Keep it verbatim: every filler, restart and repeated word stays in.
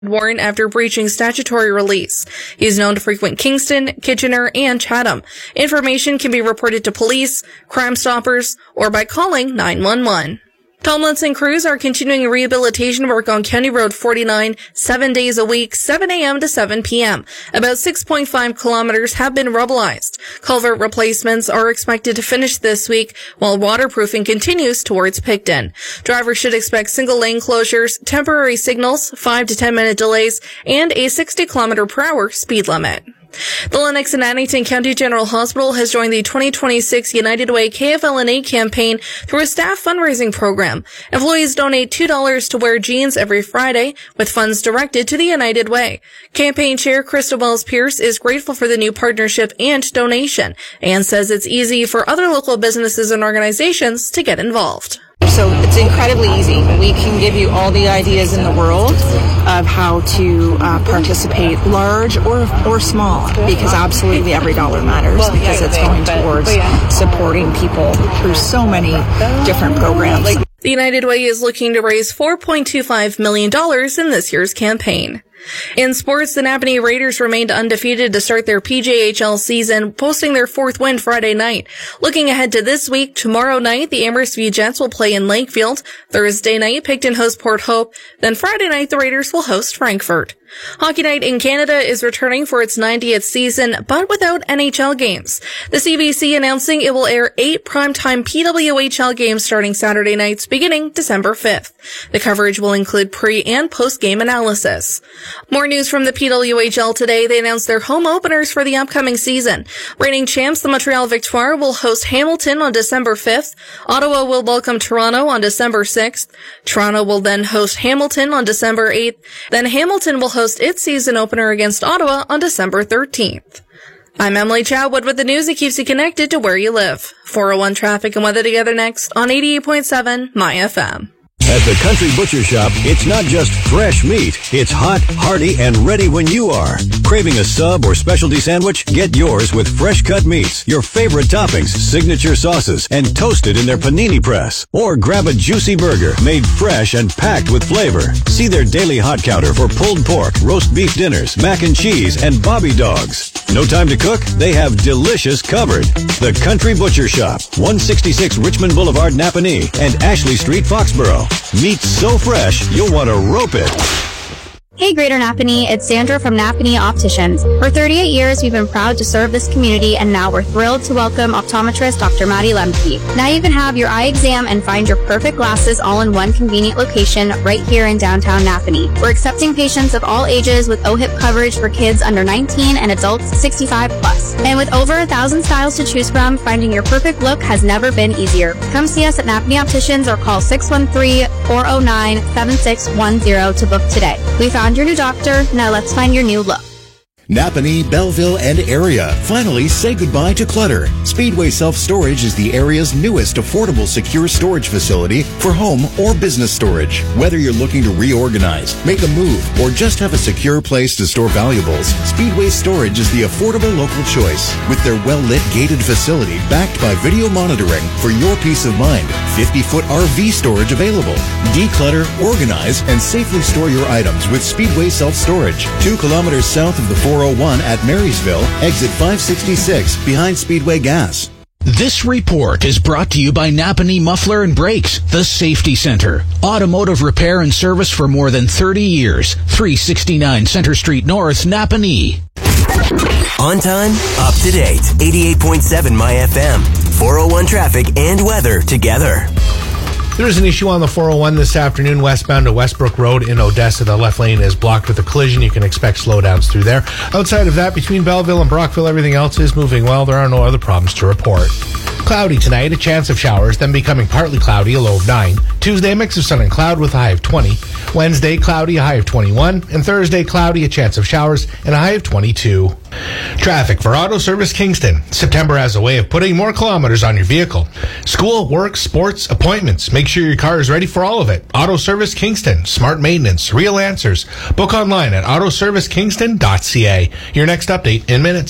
warrant after breaching statutory release. He is known to frequent Kingston, Kitchener, and Chatham. Information can be reported to police, Crime Stoppers, or by calling nine one one. Tomlinson crews are continuing rehabilitation work on County Road forty-nine seven days a week, seven a.m. to seven p.m. About six point five kilometers have been rubblized. Culvert replacements are expected to finish this week, while waterproofing continues towards Picton. Drivers should expect single lane closures, temporary signals, five to ten minute delays, and a sixty kilometer per hour speed limit. The Lennox and Addington County General Hospital has joined the twenty twenty-six United Way K F L N A campaign through a staff fundraising program. Employees donate two dollars to wear jeans every Friday, with funds directed to the United Way. Campaign Chair Krista Wells-Pierce is grateful for the new partnership and donation, and says it's easy for other local businesses and organizations to get involved. So it's incredibly easy. We can give you all the ideas in the world of how to uh, participate, large or or small, because absolutely every dollar matters, because it's going towards supporting people through so many different programs. The United Way is looking to raise four point two five million dollars in this year's campaign. In sports, the Napanee Raiders remained undefeated to start their P J H L season, posting their fourth win Friday night. Looking ahead to this week, tomorrow night, the Amherst View Jets will play in Lakefield. Thursday night, Picton hosts Port Hope. Then Friday night, the Raiders will host Frankfurt. Hockey Night in Canada is returning for its ninetieth season, but without N H L games. The C B C announcing it will air eight primetime P W H L games starting Saturday nights beginning December fifth. The coverage will include pre- and post-game analysis. More news from the P W H L today. They announced their home openers for the upcoming season. Reigning champs, the Montreal Victoire, will host Hamilton on December fifth. Ottawa will welcome Toronto on December sixth. Toronto will then host Hamilton on December eighth. Then Hamilton will host its season opener against Ottawa on December thirteenth. I'm Emily Chadwood with the news that keeps you connected to where you live. four oh one traffic and weather together next on eighty-eight point seven My F M. At the Country Butcher Shop, it's not just fresh meat. It's hot, hearty, and ready when you are. Craving a sub or specialty sandwich? Get yours with fresh cut meats, your favorite toppings, signature sauces, and toasted in their panini press. Or grab a juicy burger made fresh and packed with flavor. See their daily hot counter for pulled pork, roast beef dinners, mac and cheese, and bobby dogs. No time to cook? They have delicious covered. The Country Butcher Shop, one sixty-six Richmond Boulevard, Napanee, and Ashley Street, Foxborough. Meat so fresh, you'll want to rope it. Hey Greater Napanee, it's Sandra from Napanee Opticians. For thirty-eight years, we've been proud to serve this community, and now we're thrilled to welcome optometrist Doctor Maddie Lemke. Now you can have your eye exam and find your perfect glasses all in one convenient location right here in downtown Napanee. We're accepting patients of all ages with O H I P coverage for kids under nineteen and adults sixty-five plus. And with over a thousand styles to choose from, finding your perfect look has never been easier. Come see us at Napanee Opticians or call six one three, four oh nine, seven six one zero to book today. We found your new doctor. Now let's find your new look. Napanee, Belleville, and area. Finally, say goodbye to clutter. Speedway Self-Storage is the area's newest affordable secure storage facility for home or business storage. Whether you're looking to reorganize, make a move, or just have a secure place to store valuables, Speedway Storage is the affordable local choice. With their well-lit gated facility backed by video monitoring for your peace of mind, fifty-foot R V storage available. Declutter, organize, and safely store your items with Speedway Self-Storage. Two kilometers south of the four oh one at Marysville, exit five sixty-six, behind Speedway Gas. This report is brought to you by Napanee Muffler and Brakes, the Safety Center. Automotive repair and service for more than thirty years. three sixty-nine Center Street North, Napanee. On time, up to date. eighty-eight point seven My F M. four oh one traffic and weather together. There's an issue on the four oh one this afternoon, westbound to Westbrook Road in Odessa. The left lane is blocked with a collision. You can expect slowdowns through there. Outside of that, between Belleville and Brockville, everything else is moving well. There are no other problems to report. Cloudy tonight, a chance of showers, then becoming partly cloudy, a low of nine. Tuesday, a mix of sun and cloud with a high of twenty. Wednesday, cloudy, a high of twenty-one. And Thursday, cloudy, a chance of showers, and a high of twenty-two. Traffic for Auto Service Kingston. September has a way of putting more kilometers on your vehicle. School, work, sports, appointments. Make sure your car is ready for all of it. Auto Service Kingston. Smart maintenance. Real answers. Book online at auto service kingston dot c a. Your next update in minutes.